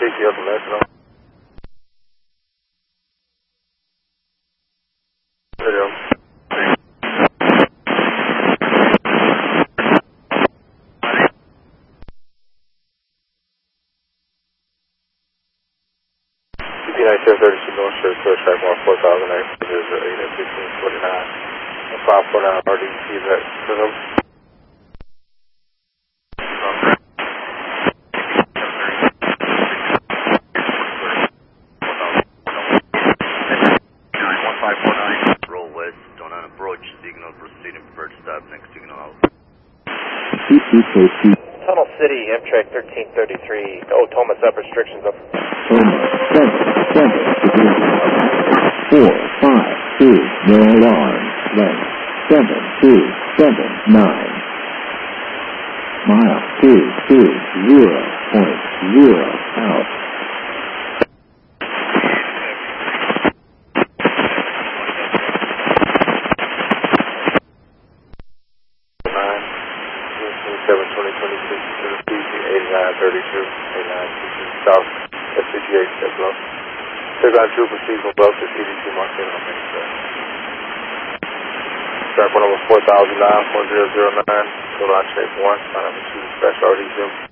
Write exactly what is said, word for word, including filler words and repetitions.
six, you have to let know. Video. ninety-seven thirty-two North Street, clear track one four thousand eight, zero zero eight at fifteen forty-nine, and five four nine R D C, that rhythm. one five four nine, roll west, on an approach signal, proceeding preferred stop, next signal out. Tunnel City, Amtrak thirteen thirty-three, oh, Thomas up, restrictions up. Seven, seven, four, five, two, no alarm, length, seven, two, seven, nine. Mile, two, two, zero, point, zero, out. seven twenty twenty-six, eighty-nine thirty-two, eighty-nine sixty, south, S fifty-eight, step low. Take on two, proceed from above to C D two, mark in on main track. Track one over four thousand nine, one zero zero nine, total on shape one, line number two, special R D two.